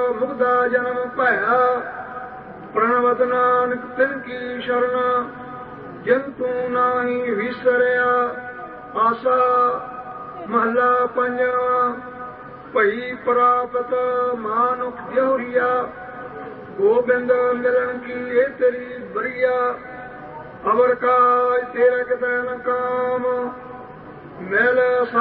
ਮੁਗਦਾ ਜਨਮ ਭਇਆ। ਪ੍ਰਣਵਤ ਨਾਨਕ ਤਿਨ ਕੀ ਸ਼ਰਨ ਜਿਨ ਤੂੰ ਨਾਹੀ ਵਿਸਰਿਆ। ਆਸਾ ਮਹਲਾ ਪੰਜਵਾਂ। ਭਈ ਪ੍ਰਾਪਤ ਮਾਨੁਖ ਜੋਰੀਆ। ਗੋਬਿੰਦ ਮਿਲਣ ਕੀ ਇਹ ਤੇਰੀ ਬਰੀਆ। ਅਵਰ ਕਾਜ ਤੇਰਾ ਕਿਤੈ ਨ ਕਾਮ ਮਿਲ